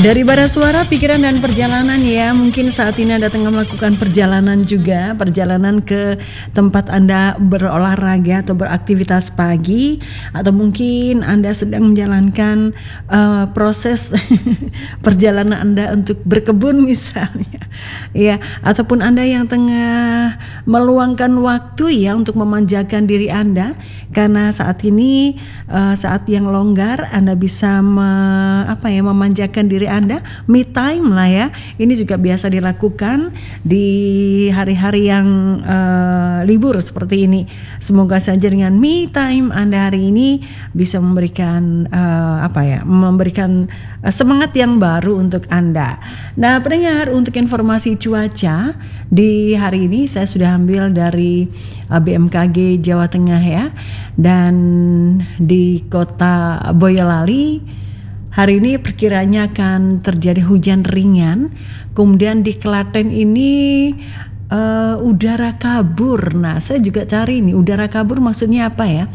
Dari bara suara, pikiran dan perjalanan ya. Mungkin saat ini Anda tengah melakukan perjalanan juga, perjalanan ke tempat Anda berolahraga atau beraktivitas pagi, atau mungkin Anda sedang menjalankan proses perjalanan Anda untuk berkebun misalnya. Ya, ataupun Anda yang tengah meluangkan waktu ya untuk memanjakan diri Anda, karena saat ini saat yang longgar Anda bisa memanjakan diri Anda, me time lah ya. Ini juga biasa dilakukan di hari-hari yang libur seperti ini. Semoga saja dengan me time Anda hari ini bisa memberikan memberikan semangat yang baru untuk Anda. Nah, pendengar, untuk informasi cuaca di hari ini saya sudah ambil dari BMKG Jawa Tengah ya. Dan di kota Boyolali hari ini perkiranya akan terjadi hujan ringan. Kemudian di Klaten ini udara kabur. Nah, saya juga cari nih udara kabur maksudnya apa ya?